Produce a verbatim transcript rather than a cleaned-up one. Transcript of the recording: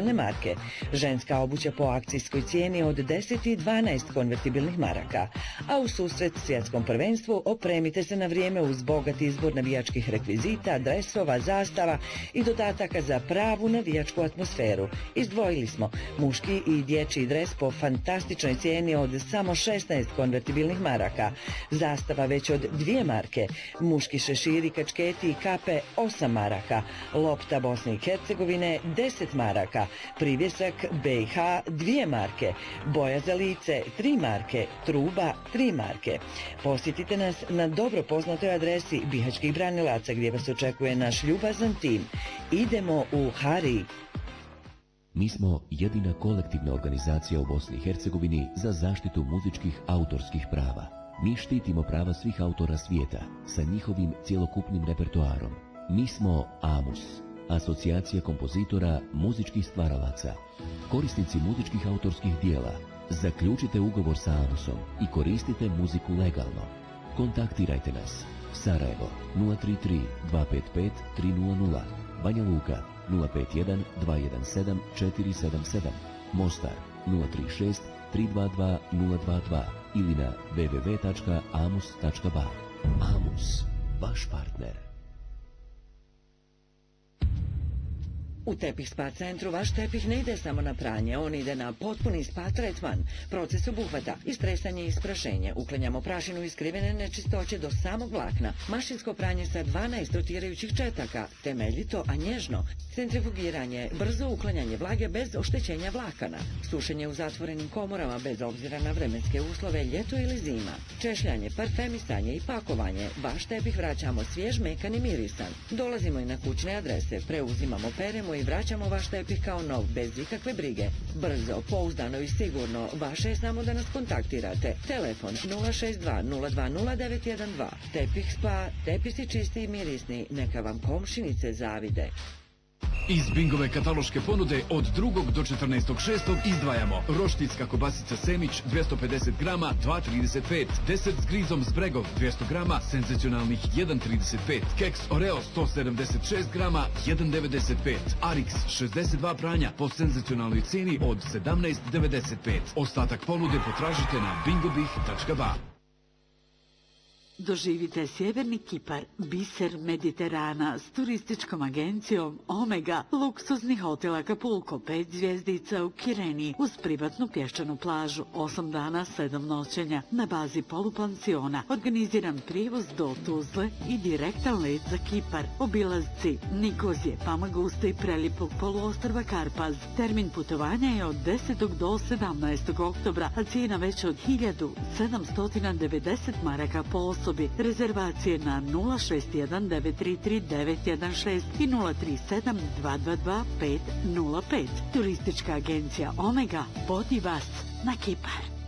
konvertibilne marke. Ženska obuća po akcijskoj cijeni od deset i dvanaest konvertibilnih maraka. A u susret svjetskom prvenstvu opremite se na vrijeme uz bogat izbor navijačkih rekvizita, dresova, zastava i dodataka za pravu navijačku atmosferu. Izdvojili smo muški i dječji dres po fantastičnoj cijeni od samo šesnaest konvertibilnih maraka. Zastava već od dvije marke. Muški šeširi, kačketi i kape osam maraka. Lopta Bosne i Hercegovine deset maraka. Privjesak B i H dvije marke. Boja za lice tri marke. Truba tri marke. Posjetite nas na dobro poznatoj adresi Bihaćkih branilaca gdje vas očekuje naš ljubazan tim. Idemo u Hari. Mi smo jedina kolektivna organizacija u Bosni i Hercegovini za zaštitu muzičkih autorskih prava. Mi štitimo prava svih autora svijeta sa njihovim cjelokupnim repertoarom. Mi smo AMUS, Asocijacija kompozitora muzičkih stvaralaca. Korisnici muzičkih autorskih dijela, zaključite ugovor sa AMUSom i koristite muziku legalno. Kontaktirajte nas. Sarajevo nula tri tri dva pet pet tri nula nula, Banja Luka nula pet jedan dva jedan sedam četiri sedam sedam, Mostar nula tri šest tri dva dva nula dva dva ili na w w w tačka amus tačka ba. AMUS, vaš partner. U Tepih Spa centru vaš tepih ne ide samo na pranje, on ide na potpuni spa tretman. Proces obuhvata istresanje i isprašenje, uklanjamo prašinu i skrivene nečistoće do samog vlakna, mašinsko pranje sa dvanaest rotirajućih četaka, temeljito, a nježno, centrifugiranje, brzo uklanjanje vlage bez oštećenja vlakana, sušenje u zatvorenim komorama bez obzira na vremenske uslove, ljeto ili zima, češljanje, parfemisanje i pakovanje, vaš tepih vraćamo svjež, mekan i mirisan. Dolazimo i na kućne adrese, preuzimamo, peremo i vraćamo vaš tepih kao nov, bez ikakve brige. Brzo, pouzdano i sigurno, vaše je samo da nas kontaktirate. Telefon nula šest dva nula dva nula devet jedan dva. Tepih Spa, tepisi čisti i mirisni, neka vam komšinice zavide. Iz Bingove kataloške ponude od drugog do četrnaestog šestog izdvajamo roštiljska kobasica Semić dvjesto pedeset grama dva trideset pet, deset s grizom Zbregov dvjesto grama senzacionalnih jedan trideset pet, keks Oreo sto sedamdeset šest grama jedan devedeset pet, Arix šezdeset dva pranja po senzacionalnoj cijeni od sedamnaest devedeset pet. Ostatak ponude potražite na bingobih tačka ba. Doživite Sjeverni Kipar, biser Mediterana s turističkom agencijom Omega, luksuzni hotel Acapulco, pet zvjezdica u Kireni, uz privatnu pješčanu plažu, osam dana, sedam noćenja, na bazi polupansiona, organiziran prijevoz do Tuzle i direktan let za Kipar, obilazci Nikozije, Famaguste i prelijepog poluostrva Karpaz. Termin putovanja je od desetog do sedamnaestog oktobra, a cijena već od hiljadu sedamsto devedeset maraka po osobi. Rezervacije na nula šest jedan devet tri tri devet jedan šest i nula tri sedam dva dva dva pet nula pet. Turistička agencija Omega vodi vas na Kipar.